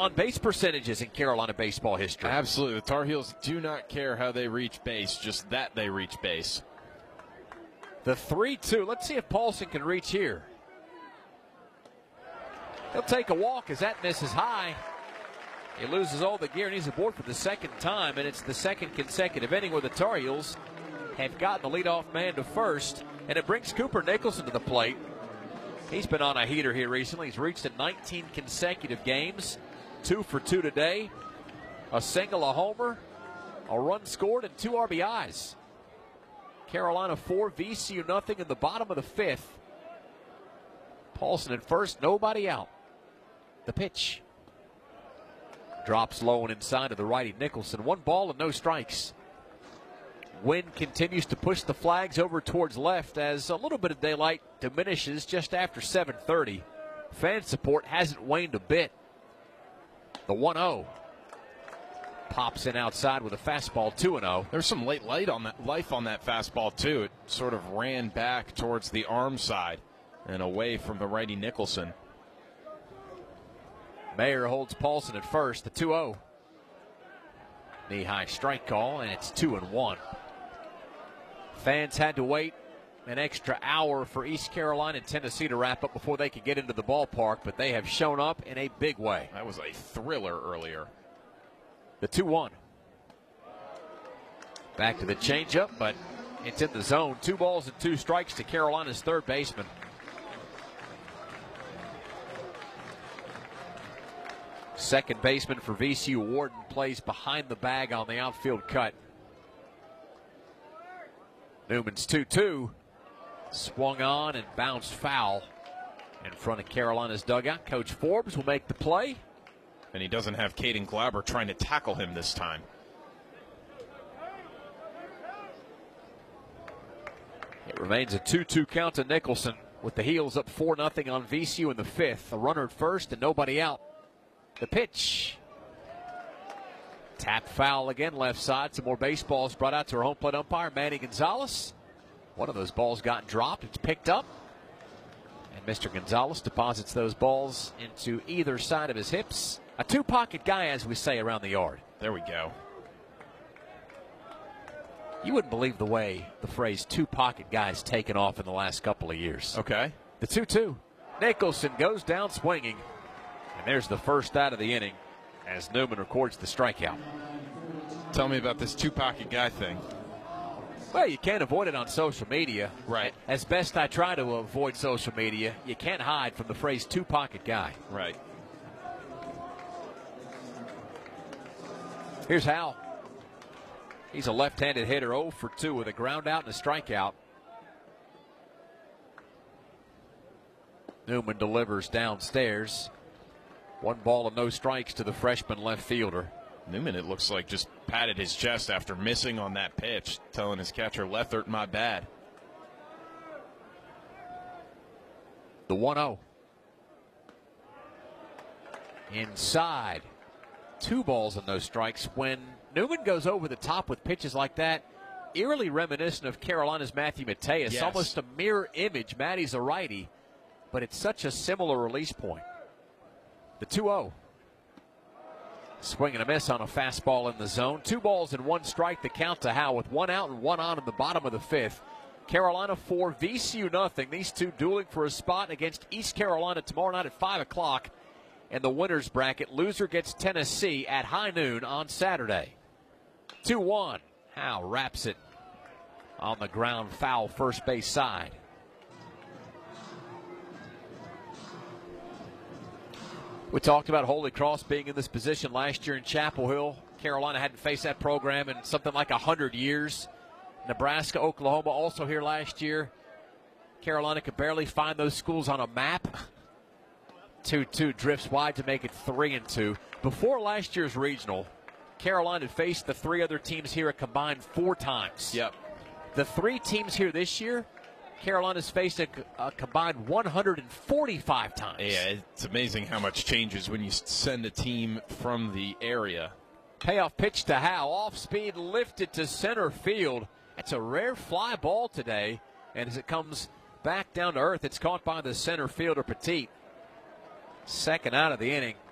on-base percentages in Carolina baseball history. Absolutely. The Tar Heels do not care how they reach base, just that they reach base. The 3-2. Let's see if Paulson can reach here. He'll take a walk as that misses high. He loses all the gear and he's aboard for the second time, and it's the second consecutive inning where the Tar Heels have gotten the leadoff man to first, and it brings Cooper Nicholson to the plate. He's been on a heater here recently. He's reached in 19 consecutive games, 2 for 2 today, a single, a homer, a run scored, and 2 RBIs. Carolina 4, VCU nothing in the bottom of the 5th. Paulson at first, nobody out. The pitch. Drops low and inside to the righty Nicholson. 1 ball and no strikes. Wind continues to push the flags over towards left as a little bit of daylight diminishes just after 7:30. Fan support hasn't waned a bit. The 1-0. Pops in outside with a fastball, 2-0. There's some late light on that life on that fastball too. It sort of ran back towards the arm side and away from the righty Nicholson. Mayer holds Paulson at first, the 2-0. Knee-high strike call, and it's 2-1. Fans had to wait an extra hour for East Carolina and Tennessee to wrap up before they could get into the ballpark, but they have shown up in a big way. That was a thriller earlier. The 2-1. Back to the changeup, but it's in the zone. 2 balls and 2 strikes to Carolina's third baseman. Second baseman for VCU, Warden, plays behind the bag on the outfield cut. Newman's 2-2. Swung on and bounced foul in front of Carolina's dugout. Coach Forbes will make the play. And he doesn't have Caden Glauber trying to tackle him this time. It remains a 2-2 count to Nicholson with the Heels up 4-0 on VCU in the 5th. A runner at first and nobody out. The pitch. Tap foul again, left side. Some more baseballs brought out to our home plate umpire, Manny Gonzalez. One of those balls got dropped. It's picked up. And Mr. Gonzalez deposits those balls into either side of his hips. A 2-pocket guy, as we say around the yard. There we go. You wouldn't believe the way the phrase 2-pocket guy's taken off in the last couple of years. Okay. The 2-2. Nicholson goes down swinging. And there's the first out of the inning as Newman records the strikeout. Tell me about this 2-pocket guy thing. Well, you can't avoid it on social media. Right. As best I try to avoid social media, you can't hide from the phrase 2-pocket guy. Right. Here's Hal. He's a left-handed hitter, 0 for 2 with a ground out and a strikeout. Newman delivers downstairs. 1 ball and no strikes to the freshman left fielder. Newman, it looks like, just patted his chest after missing on that pitch, telling his catcher, Lethert, my bad. The 1-0. Inside. 2 balls and no strikes. When Newman goes over the top with pitches like that, eerily reminiscent of Carolina's Matthew Mateus. Yes. Almost a mirror image. Matty's a righty, but it's such a similar release point. The 2-0. Swing and a miss on a fastball in the zone. 2 balls and 1 strike, the count to Howe with 1 out and 1 on in the bottom of the 5th. Carolina 4, VCU nothing. These two dueling for a spot against East Carolina tomorrow night at 5 o'clock. In the winner's bracket, loser gets Tennessee at high noon on Saturday. 2-1. Howe wraps it on the ground foul first base side. We talked about Holy Cross being in this position last year in Chapel Hill. Carolina hadn't faced that program in something like 100 years. Nebraska, Oklahoma also here last year. Carolina could barely find those schools on a map. 2-2 drifts wide to make it 3-2. Before last year's regional, Carolina faced the 3 other teams here a combined 4 times. Yep. The 3 teams here this year, Carolina's faced a combined 145 times. Yeah, it's amazing how much changes when you send a team from the area. Payoff pitch to Howe. Off speed, lifted to center field. It's a rare fly ball today. And as it comes back down to earth, it's caught by the center fielder, Petit. Second out of the inning.